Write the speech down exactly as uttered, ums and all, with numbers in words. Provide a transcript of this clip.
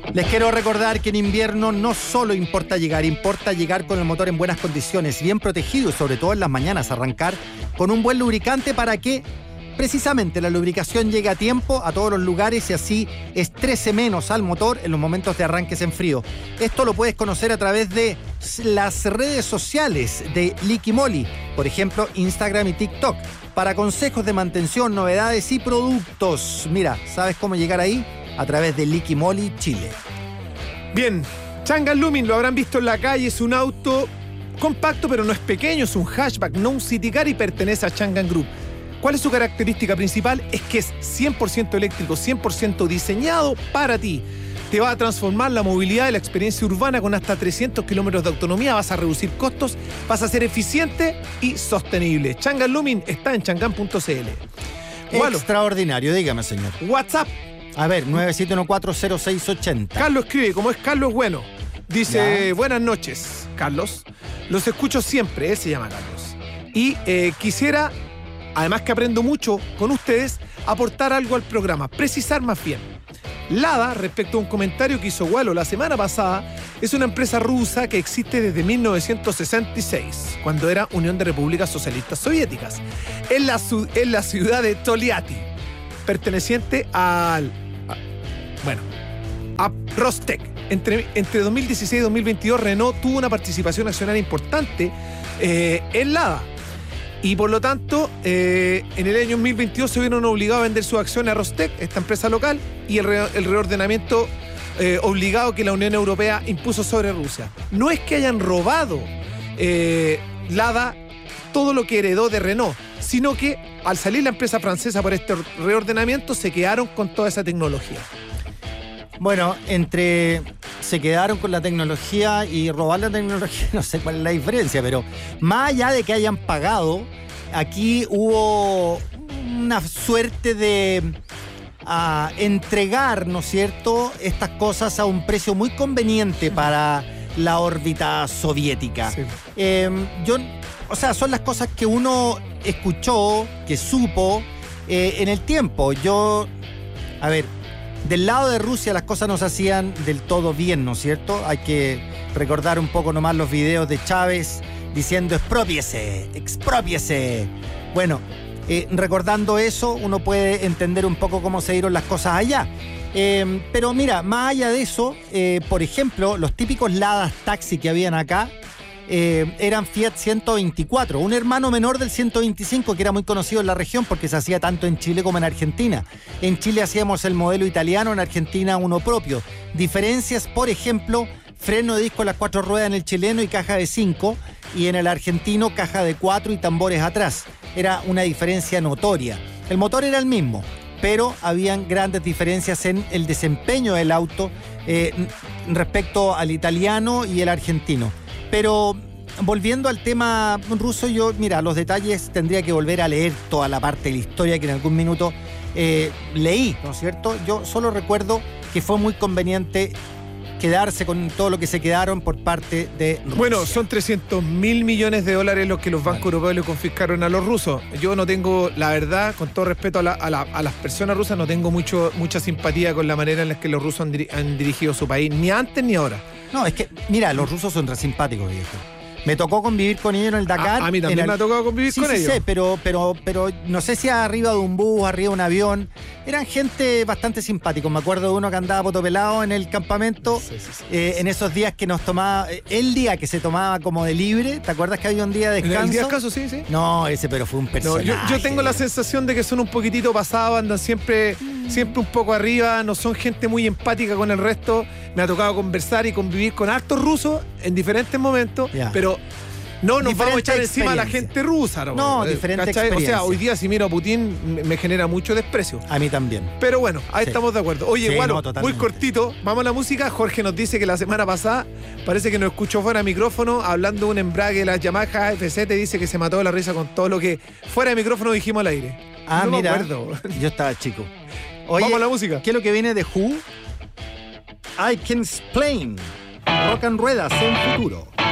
Les quiero recordar que en invierno no solo importa llegar, importa llegar con el motor en buenas condiciones, bien protegido y sobre todo en las mañanas arrancar con un buen lubricante para que precisamente la lubricación llegue a tiempo a todos los lugares y así estrese menos al motor en los momentos de arranques en frío. Esto lo puedes conocer a través de las redes sociales de Liqui Moly, por ejemplo Instagram y TikTok, para consejos de mantención, novedades y productos. Mira, ¿sabes cómo llegar ahí? A través de Liqui Moly Chile. Bien, Changan Lumin lo habrán visto en la calle, es un auto compacto pero no es pequeño, es un hatchback, no un city car y pertenece a Changan Group. ¿Cuál es su característica principal? Es que es cien por ciento eléctrico, cien por ciento diseñado para ti. Te va a transformar la movilidad y la experiencia urbana con hasta trescientos kilómetros de autonomía, vas a reducir costos, vas a ser eficiente y sostenible. Changan Lumin está en changan punto c l. Extraordinario, dígame, señor. WhatsApp. A ver, nueve siete uno cuatro cero seis ocho cero. Carlos escribe, como es Carlos Bueno. Dice, Ya. buenas noches, Carlos. Los escucho siempre, él se llama Carlos. Y eh, quisiera, además que aprendo mucho con ustedes, aportar algo al programa, precisar más bien. Lada, respecto a un comentario que hizo Walo la semana pasada, es una empresa rusa que existe desde mil novecientos sesenta y seis, cuando era Unión de Repúblicas Socialistas Soviéticas, en la, su- en la ciudad de Toliati, perteneciente al... a- bueno, a Rostec. Entre, entre dos mil dieciséis y dos mil veintidós, Renault tuvo una participación accionaria importante eh, en Lada. Y por lo tanto, eh, en el año dos mil veintidós se vieron obligados a vender sus acciones a Rostec, esta empresa local, y el, re, el reordenamiento eh, obligado que la Unión Europea impuso sobre Rusia. No es que hayan robado eh, Lada todo lo que heredó de Renault, sino que al salir la empresa francesa por este reordenamiento se quedaron con toda esa tecnología. Bueno, entre se quedaron con la tecnología y robar la tecnología, no sé cuál es la diferencia, pero más allá de que hayan pagado, aquí hubo una suerte de a, entregar, ¿no es cierto?, estas cosas a un precio muy conveniente para la órbita soviética. Sí. Eh, yo, o sea, son las cosas que uno escuchó, que supo eh, en el tiempo. Yo, a ver, del lado de Rusia las cosas no se hacían del todo bien, ¿no es cierto? Hay que recordar un poco nomás los videos de Chávez diciendo expropiese, expropiese. Bueno, eh, recordando eso uno puede entender un poco cómo se dieron las cosas allá. Eh, pero mira, más allá de eso, eh, por ejemplo, los típicos Ladas Taxi que habían acá, Eh, eran Fiat ciento veinticuatro, un hermano menor del ciento veinticinco que era muy conocido en la región porque se hacía tanto en Chile como en Argentina. En Chile hacíamos el modelo italiano, en Argentina uno propio. Diferencias, por ejemplo, freno de disco a las cuatro ruedas en el chileno y caja de cinco, y en el argentino caja de cuatro y tambores atrás. Era una diferencia notoria. El motor era el mismo, pero habían grandes diferencias en el desempeño del auto eh, respecto al italiano y el argentino. Pero volviendo al tema ruso, yo, mira, los detalles tendría que volver a leer toda la parte de la historia que en algún minuto eh, leí, ¿no es cierto? Yo solo recuerdo que fue muy conveniente quedarse con todo lo que se quedaron por parte de Rusia. Bueno, son trescientos mil millones de dólares los que los bancos Vale. europeos le confiscaron a los rusos. Yo no tengo, la verdad, con todo respeto a, la, a, la, a las personas rusas, no tengo mucho, mucha simpatía con la manera en la que los rusos han, diri han dirigido su país, ni antes ni ahora. No, es que, mira, los rusos son re simpáticos, viejo. Me tocó convivir con ellos en el Dakar. A, a mí también el... me ha tocado convivir sí, con sí, ellos. Sí, pero, pero, pero no sé si arriba de un bus, arriba de un avión. Eran gente bastante simpáticos. Me acuerdo de uno que andaba potopelado en el campamento, Sí, sí, sí. eh, en esos días que nos tomaba, el día que se tomaba como de libre. ¿Te acuerdas que había un día de descanso? ¿El día de descanso? Sí, sí. No, ese pero fue un No, personaje. yo, yo tengo la sensación de que son un poquitito pasados, andan siempre, siempre un poco arriba, no son gente muy empática con el resto. Me ha tocado conversar y convivir con hartos rusos en diferentes momentos, Ya. pero no nos Diferente vamos a echar encima a la experiencia. gente rusa. No, No, Eh, diferente ¿cachai? experiencia. O sea, hoy día si miro a Putin me, me genera mucho desprecio. A mí también. Pero bueno, ahí Sí. estamos de acuerdo. Oye, Sí, bueno, no, muy totalmente. cortito, vamos a la música. Jorge nos dice que la semana pasada parece que nos escuchó fuera de micrófono hablando de un embrague de las Yamaha F Z, dice que se mató de la risa con todo lo que fuera de micrófono dijimos al aire. Ah, no mira, me acuerdo. yo estaba chico. Oye, Vamos a la música. ¿qué es lo que viene de Who? I Can Explain. Rock and Ruedas en futuro.